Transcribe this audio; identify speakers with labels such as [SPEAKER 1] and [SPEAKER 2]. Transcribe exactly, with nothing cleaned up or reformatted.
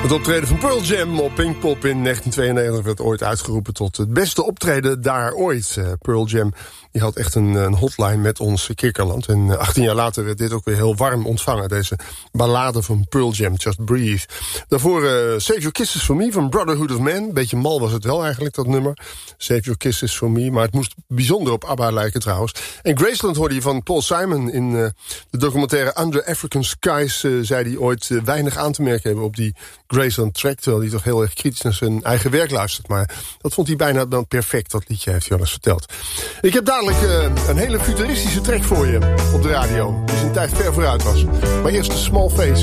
[SPEAKER 1] Het optreden van Pearl Jam op Pinkpop in negentien tweeënnegentig werd ooit uitgeroepen tot het beste optreden daar ooit. Uh, Pearl Jam die had echt een, een hotline met ons Kikkerland. En uh, achttien jaar later werd dit ook weer heel warm ontvangen. Deze ballade van Pearl Jam, Just Breathe. Daarvoor uh, Save Your Kisses For Me van Brotherhood of Man. Beetje mal was het wel eigenlijk, dat nummer. Save Your Kisses For Me. Maar het moest bijzonder op ABBA lijken trouwens. En Graceland hoorde je van Paul Simon in uh, de documentaire Under African Skies. Uh, zei hij ooit uh, weinig aan te merken hebben op die Graceland track, terwijl hij toch heel erg kritisch naar zijn eigen werk luistert. Maar dat vond hij bijna dan perfect, dat liedje heeft hij al eens verteld. Ik heb dadelijk uh, een hele futuristische track voor je op de radio, die zijn tijd ver vooruit was. Maar eerst de Small Faces.